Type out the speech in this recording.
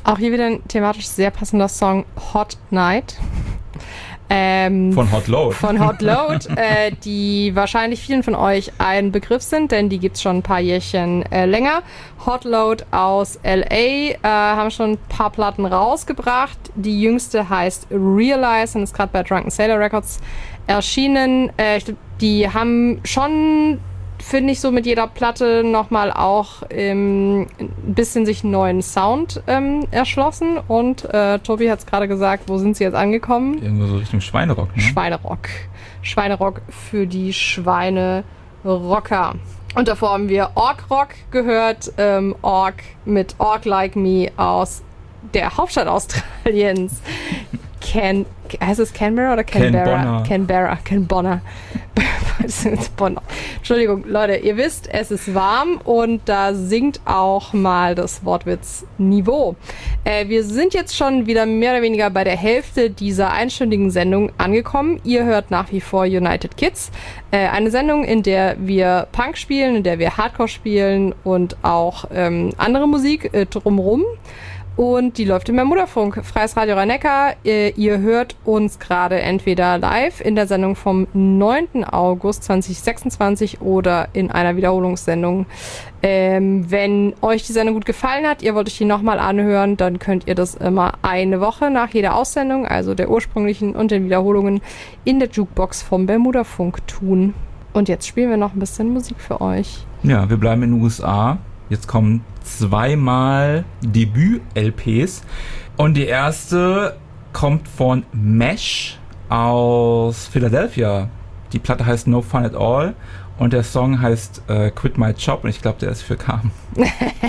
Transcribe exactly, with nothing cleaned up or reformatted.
Auch hier wieder ein thematisch sehr passender Song, Hot Night. Ähm, von Hot Load. Von Hot Load, äh, die wahrscheinlich vielen von euch ein Begriff sind, denn die gibt's schon ein paar Jährchen äh, länger. Hot Load aus L A äh, haben schon ein paar Platten rausgebracht. Die jüngste heißt Realize und ist gerade bei Drunken Sailor Records erschienen. Äh, ich, die haben schon, finde ich, so mit jeder Platte nochmal auch ähm, ein bisschen sich einen neuen Sound ähm, erschlossen. Und äh, Tobi hat es gerade gesagt, wo sind sie jetzt angekommen? Irgendwo so Richtung Schweinerock, ne? Schweinerock. Schweinerock für die Schweinerocker. Und davor haben wir Ork Rock gehört. Ähm, Ork mit Ork Like Me aus der Hauptstadt Australiens. Can, heißt es Canberra oder Canberra? Canberra, Canberra. Bonner. Entschuldigung, Leute, ihr wisst, es ist warm und da sinkt auch mal das Wortwitz Niveau. Äh, wir sind jetzt schon wieder mehr oder weniger bei der Hälfte dieser einstündigen Sendung angekommen. Ihr hört nach wie vor United Kids. Äh, eine Sendung, in der wir Punk spielen, in der wir Hardcore spielen und auch ähm, andere Musik äh, drumrum. Und die läuft im Bermuda-Funk, Freies Radio Rhein-Neckar. Ihr, ihr hört uns gerade entweder live in der Sendung vom neunten August zweitausendsechsundzwanzig oder in einer Wiederholungssendung. Ähm, wenn euch die Sendung gut gefallen hat, ihr wollt euch die nochmal anhören, dann könnt ihr das immer eine Woche nach jeder Aussendung, also der ursprünglichen und den Wiederholungen, in der Jukebox vom Bermuda-Funk tun. Und jetzt spielen wir noch ein bisschen Musik für euch. Ja, wir bleiben in den U S A. Jetzt kommen zweimal Debüt-L Ps. Und die erste kommt von Mesh aus Philadelphia. Die Platte heißt No Fun at All und der Song heißt äh, Quit My Job und ich glaube, der ist für Carmen.